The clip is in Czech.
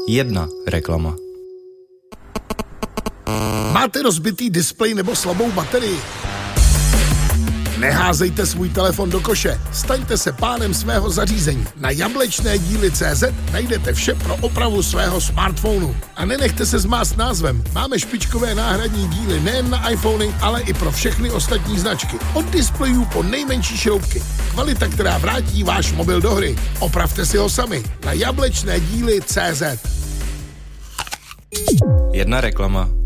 Jedna reklama. Máte rozbitý displej nebo slabou baterii? Neházejte svůj telefon do koše, staňte se pánem svého zařízení. Na jablečnédíly.cz najdete vše pro opravu svého smartphonu. A nenechte se zmást názvem, máme špičkové náhradní díly nejen na iPhony, ale i pro všechny ostatní značky. Od displejů po nejmenší šroubky. Kvalita, která vrátí váš mobil do hry. Opravte si ho sami na jablečnédíly.cz. Jedna reklama.